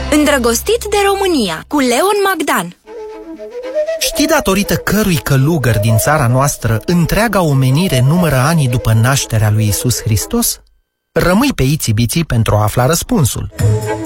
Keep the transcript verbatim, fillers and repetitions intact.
Îndrăgostit de România, cu Leon Magdan. Știi datorită cărui călugăr din țara noastră întreaga omenire numără anii după nașterea lui Iisus Hristos? Rămâi pe Itsy Bitsy pentru a afla răspunsul.